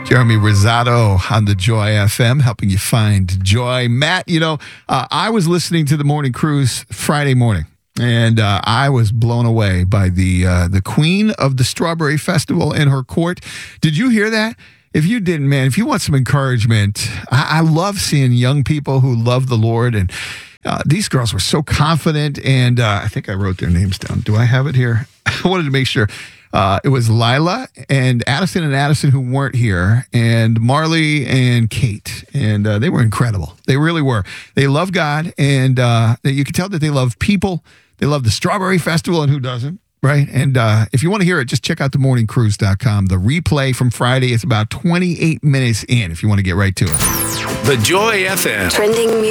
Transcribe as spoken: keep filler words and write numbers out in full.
Jeremy Rosado on the Joy F M, helping you find joy. Matt, you know, uh, I was listening to the Morning Cruise Friday morning, and uh, I was blown away by the uh, the Queen of the Strawberry Festival in her court. Did you hear that? If you didn't, man, if you want some encouragement, I, I love seeing young people who love the Lord. And uh, these girls were so confident. And uh, I think I wrote their names down. Do I have it here? I wanted to make sure. Uh, it was Lila and Addison and Addison who weren't here, and Marley and Kate. And uh, they were incredible. They really were. They love God, and uh, you can tell that they love people. They love the Strawberry Festival, and who doesn't? Right. And uh, if you want to hear it, just check out the morning cruise dot com. The replay from Friday is about twenty-eight minutes in if you want to get right to it. The Joy F M. Trending music.